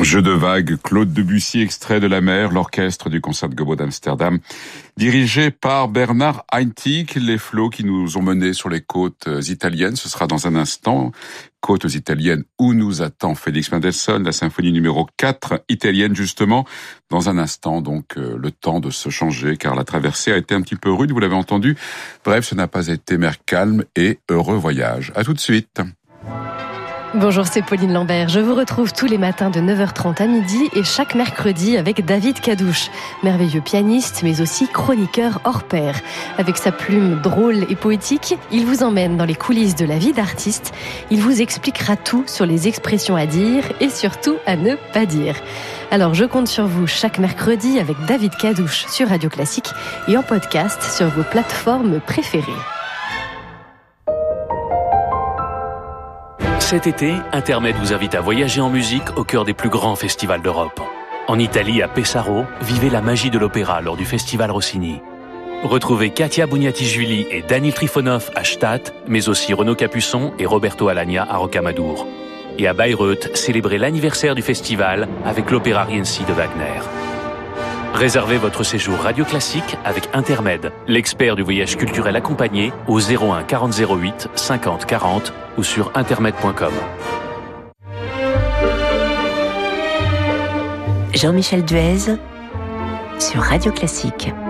Jeu de vagues, Claude Debussy, extrait de La mer, l'orchestre du Concertgebouw d'Amsterdam, dirigé par Bernard Haitink. Les flots qui nous ont menés sur les côtes italiennes, ce sera dans un instant. Côtes italiennes où nous attend Félix Mendelssohn, la symphonie numéro 4 italienne justement. Dans un instant, donc, le temps de se changer, car la traversée a été un petit peu rude, vous l'avez entendu. Bref, ce n'a pas été mer calme et heureux voyage. À tout de suite. Bonjour, c'est Pauline Lambert. Je vous retrouve tous les matins de 9h30 à midi et chaque mercredi avec David Cadouche, merveilleux pianiste mais aussi chroniqueur hors pair. Avec sa plume drôle et poétique, il vous emmène dans les coulisses de la vie d'artiste. Il vous expliquera tout sur les expressions à dire et surtout à ne pas dire. Alors je compte sur vous chaque mercredi avec David Cadouche sur Radio Classique et en podcast sur vos plateformes préférées. Cet été, Intermed vous invite à voyager en musique au cœur des plus grands festivals d'Europe. En Italie, à Pesaro, vivez la magie de l'opéra lors du Festival Rossini. Retrouvez Katia Bugnatichvili et Daniil Trifonov à Stade, mais aussi Renaud Capuçon et Roberto Alagna à Rocamadour. Et à Bayreuth, célébrez l'anniversaire du festival avec l'opéra Rienzi de Wagner. Réservez votre séjour Radio Classique avec Intermed, l'expert du voyage culturel accompagné au 01 40 08 50 40 ou sur intermed.com. Jean-Michel Duez sur Radio Classique.